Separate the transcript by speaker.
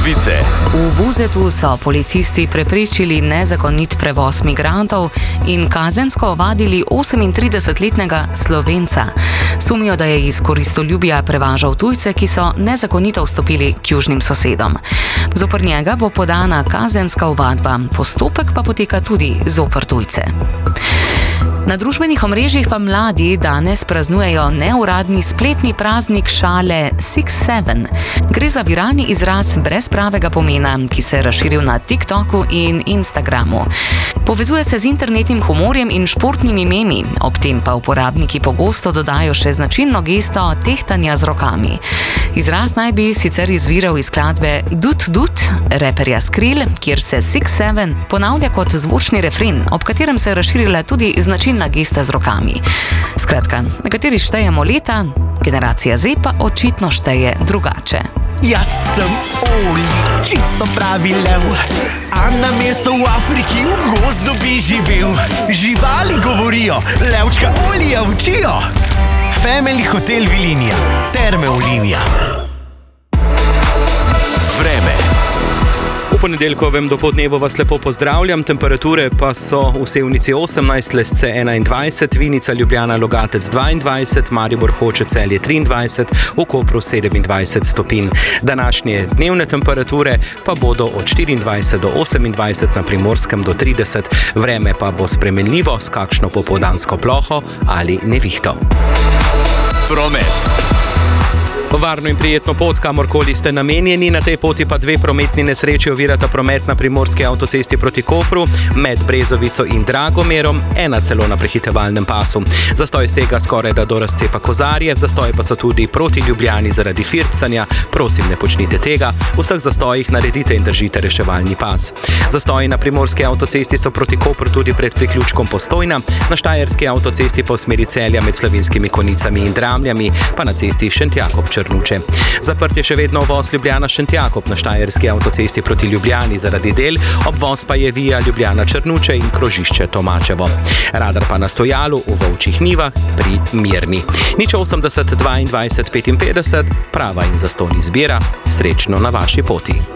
Speaker 1: novice.
Speaker 2: V Buzetu so policisti preprečili nezakonit prevoz migrantov in kazensko ovadili 38-letnega Slovenca. Sumijo, da je iz koristoljubja prevažal tujce, ki so nezakonito vstopili k južnim sosedom. Zoper njega bo podana kazenska ovadba, postopek pa poteka tudi zoper tujce. Na družbenih omrežjih pa mladi danes praznujejo neuradni spletni praznik šale 6-7. Gre za viralni izraz brez pravega pomena, ki se je razširil na TikToku in Instagramu. Povezuje se z internetnim humorjem in športnimi memi, ob tem pa uporabniki pogosto dodajo še značilno gesto tehtanja z rokami. Izraz naj bi sicer izviral iz skladbe Dut Dut, reperja Skrill, kjer se 6-7 ponavlja kot zvočni refren, ob katerem se je razširila tudi značilna gesta z rokami. Skratka, nekateri štejemo leta, generacija Z pa očitno šteje drugače.
Speaker 3: Jaz sem Oli, čisto pravi lev, a na mesto v Afriki v gozdu bi živel. Živali govorijo, levčka Olija učijo. Family Hotel Vilinija, Terme Olivija.
Speaker 1: Vreme.
Speaker 4: V ponedeljkovem dopoldnevu vas lepo pozdravljam, temperature pa so v Sevnici 18, Lesce 21, Vinica, Ljubljana, Logatec 22, Maribor, Hoče, Celje 23, v Kopru 27 stopinj. Današnje dnevne temperature pa bodo od 24 do 28, na Primorskem do 30, vreme pa bo spremenljivo s kakšno popoldansko ploho ali nevihto.
Speaker 1: Promet.
Speaker 4: Varno in prijetno pot, kamorkoli ste namenjeni, na tej poti pa dve prometni nesreči ovirata promet na primorski avtocesti proti Kopru, med Brezovico in Dragomerom, ena celo na prehitevalnem pasu. Zastoj sega skoraj da do razcepa Kozarje, zastoji pa so tudi proti Ljubljani zaradi firkcanja, prosim ne počnite tega, v vseh zastojih naredite in držite reševalni pas. Zastoji na primorski avtocesti so proti Kopru tudi pred priključkom Postojna, na štajerski avtocesti pa v smeri Celja med Slovenskimi Konicami in Dramljami, pa na cesti Šentjakob-Črnuče. Zaprt je še vedno uvoz Ljubljana-Šentjakob na štajerski avtocesti proti Ljubljani zaradi del, obvoz pa je via Ljubljana-Črnuče in krožišče Tomačevo. Radar pa na stojalu v Volčjih Nivah pri Mirni. 080 22 55, prava in zastonj izbira, srečno na vaši poti.